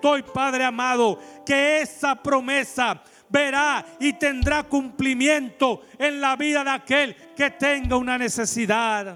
estoy, Padre amado, que esa promesa verá y tendrá cumplimiento en la vida de aquel que tenga una necesidad.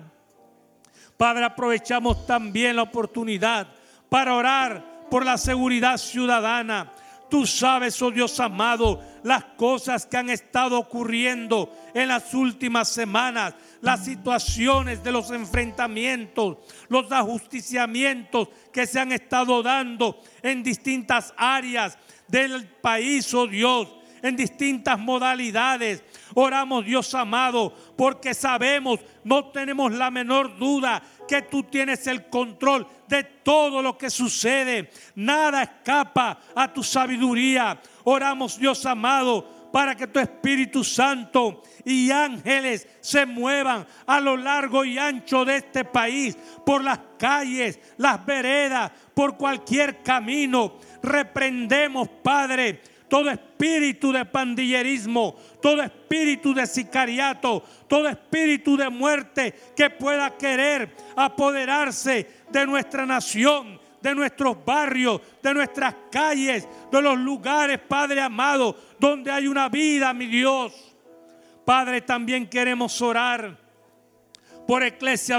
Padre, aprovechamos también la oportunidad para orar por la seguridad ciudadana. Tú sabes, oh Dios amado, las cosas que han estado ocurriendo en las últimas semanas, las situaciones de los enfrentamientos, los ajusticiamientos que se han estado dando en distintas áreas del país, oh Dios, en distintas modalidades. Oramos, Dios amado, porque sabemos, no tenemos la menor duda que tú tienes el control de todo lo que sucede. Nada escapa a tu sabiduría. Oramos, Dios amado, para que tu Espíritu Santo y ángeles se muevan a lo largo y ancho de este país, por las calles, las veredas, por cualquier camino. Reprendemos, Padre, todo espíritu de pandillerismo, todo espíritu de sicariato, todo espíritu de muerte que pueda querer apoderarse de nuestra nación, de nuestros barrios, de nuestras calles, de los lugares, Padre amado, donde hay una vida, mi Dios. Padre, también queremos orar por Iglesia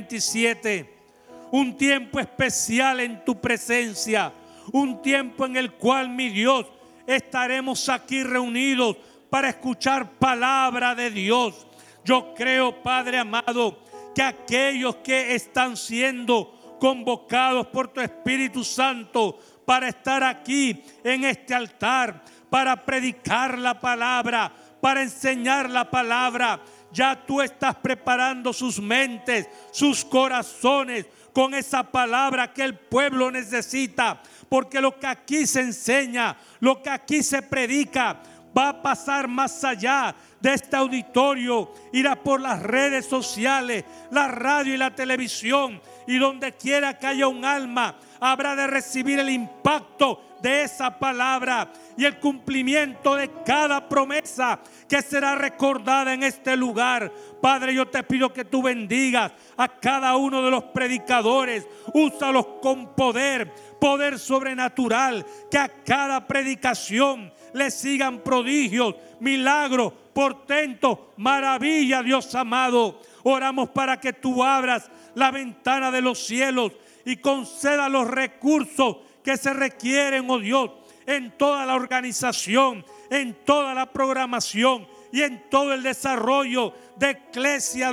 2027, un tiempo especial en tu presencia, un tiempo en el cual, mi Dios, estaremos aquí reunidos para escuchar palabra de Dios. Yo creo, Padre amado, que aquellos que están siendo convocados por tu Espíritu Santo para estar aquí en este altar, para predicar la palabra, para enseñar la palabra, ya tú estás preparando sus mentes, sus corazones con esa palabra que el pueblo necesita. Porque lo que aquí se enseña, lo que aquí se predica, va a pasar más allá de este auditorio. Irá por las redes sociales, la radio y la televisión. Y donde quiera que haya un alma, habrá de recibir el impacto de esa palabra y el cumplimiento de cada promesa que será recordada en este lugar. Padre, yo te pido que tú bendigas a cada uno de los predicadores. Úsalos con poder sobrenatural. Que a cada predicación le sigan prodigios, milagros, portentos, maravillas, Dios amado. Oramos para que tú abras la ventana de los cielos y conceda los recursos que se requieren, oh Dios, en toda la organización, en toda la programación y en todo el desarrollo de Iglesia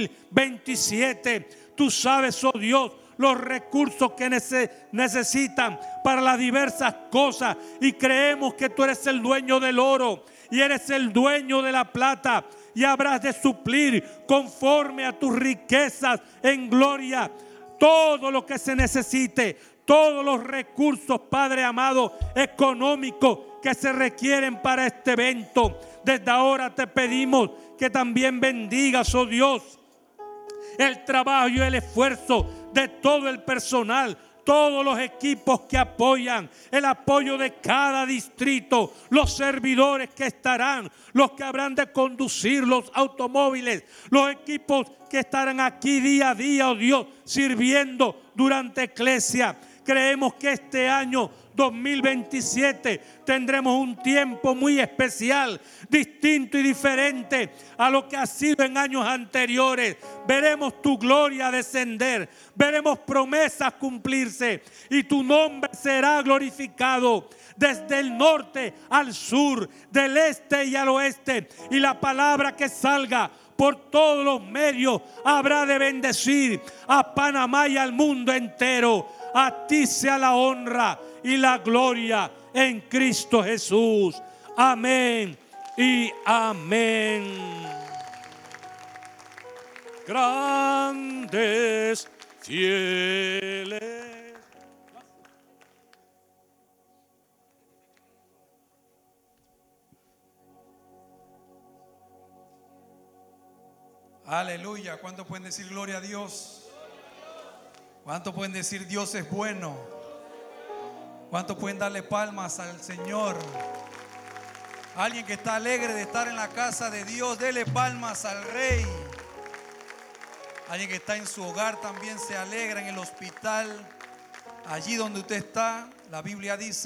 2027. Tú sabes, oh Dios, los recursos que necesitan para las diversas cosas, y creemos que tú eres el dueño del oro y eres el dueño de la plata, y habrás de suplir conforme a tus riquezas en gloria todo lo que se necesite, todos los recursos, Padre amado, económicos que se requieren para este evento. Desde ahora te pedimos que también bendigas, oh Dios, el trabajo y el esfuerzo de todo el personal, todos los equipos que apoyan, el apoyo de cada distrito, los servidores que estarán, los que habrán de conducir los automóviles, los equipos que estarán aquí día a día, oh Dios, sirviendo durante Iglesia. Creemos que este año 2027 tendremos un tiempo muy especial, distinto y diferente a lo que ha sido en años anteriores. Veremos tu gloria descender, veremos promesas cumplirse y tu nombre será glorificado desde el norte al sur, del este y al oeste, y la palabra que salga por todos los medios habrá de bendecir a Panamá y al mundo entero. A ti sea la honra y la gloria en Cristo Jesús. Amén y amén. Grandes, fieles. Aleluya. ¿Cuántos pueden decir gloria a Dios? ¿Cuántos pueden decir Dios es bueno? ¿Cuántos pueden darle palmas al Señor? Alguien que está alegre de estar en la casa de Dios, dele palmas al Rey. Alguien que está en su hogar también se alegra, en el hospital, Allí donde usted está, la Biblia dice